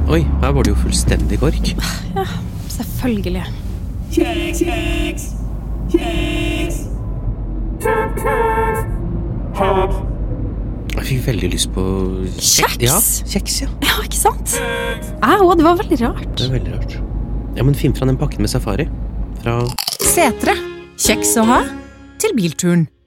Oi, her var det jo fullstendig kork. Ja, selvfølgelig. Kjeks! Jeg fikk veldig lyst på Kjeks? Ja, kjeks, ja. Ja, ikke sant? Det var veldig rart. Det veldig rart. Ja, men finn fra den pakken med safari. Fra Setre. Kjeks å ha til bilturen.